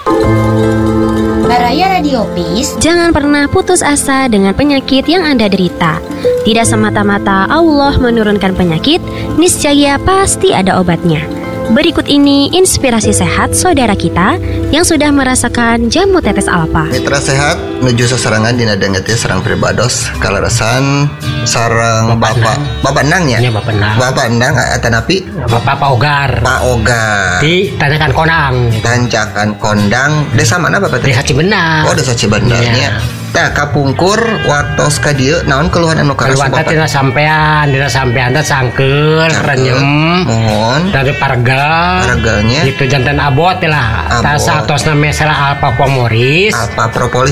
Baraya Radiopis, jangan pernah putus asa dengan penyakit yang Anda derita. Tidak semata-mata Allah menurunkan penyakit, niscaya pasti ada obatnya. Berikut ini inspirasi sehat saudara kita yang sudah merasakan jamu tetes alfa. Mitra sehat menuju seserangan dina dengeti serang pribados kalaresan sarang bapak endang ya. Nya Bapak endang atanapi Bapak Ogar. Pak Ogar. Di Tanjakan Konang. Tanjakan Kondang. Desa mana Bapak teh? Desa Cibenar. Oh, Desa Cibenarnya. Tah kapungkur watos ka dieu naon keluhan anu Keluhan karasu teh dina sampean teh sangkeun renyem mohon dari harganya gitu jantan abot lah tasa atosna mesela alpa pomoris apa propolis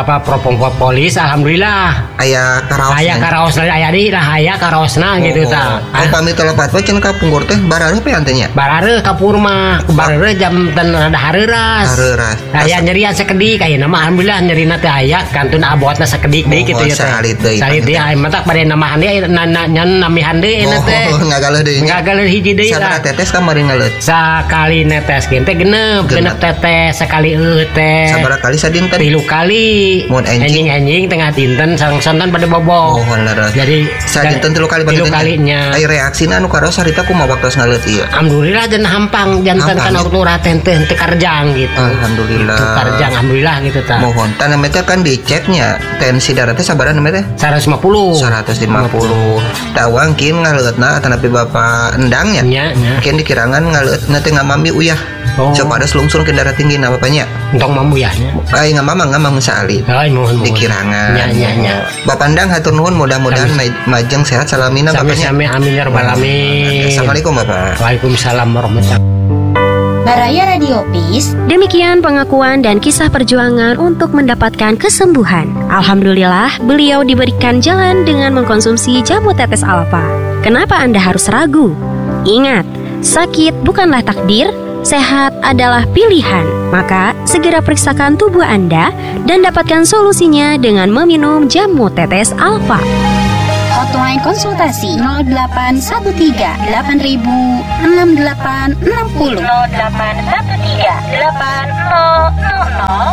alhamdulillah aya karaosna aya di lah aya karaosna gitu tah pamit telepat we cenah kapungkur teh barareuh pe antenya barareuh kapur mah barareuh jam dan rada hareuras aya nyerian sakedik ayeuna mah alhamdulillah nyerina teh aya kantun abotna sakedik deui kitu ya teh salit deui aya mah tak bade namahan deui nyan namihan deui eta teh ngagaler hiji deui lah sabaraha tetes kamari ngaleut sakali netes ge teh genep tetes sekali teh sabaraha kali sadinten 3 kali mun enjing tengah dinten sareng-sareng pada bobo jadi sadinten 3 kali pada kalinya aya reaksina anu karos harita kumaha waktu ngaleut ieu alhamdulillah dan hampang jantan kan waktu raten teh karjang gitu alhamdulillah karjang alhamdulillah gitu tah mohon tanah meta kan diceknya tensi darah teh sabaraha namanya teh 150 tawang kin ngaleutna tanapi bapak endangnya kin dikirangan ngaleutna teh ngamami uyah coba ada selungsur ke darah tinggi na bapaknya entong mamuyahnya ai ngamang saali dikirangan bapak endang hatur nuhun mudah-mudahan majeng sehat salamina bapaknya amin ya rabbal alamin. Assalamualaikum Bapak. Waalaikumsalam warahmatullahi wabarakatuh. Baraya Radiopis. Demikian pengakuan dan kisah perjuangan untuk mendapatkan kesembuhan. Alhamdulillah, beliau diberikan jalan dengan mengkonsumsi jamu tetes alfa. Kenapa Anda harus ragu? Ingat, sakit bukanlah takdir, sehat adalah pilihan. Maka, segera periksakan tubuh Anda dan dapatkan solusinya dengan meminum jamu tetes alfa. Hotline konsultasi 0813 8000 6860 0813 8000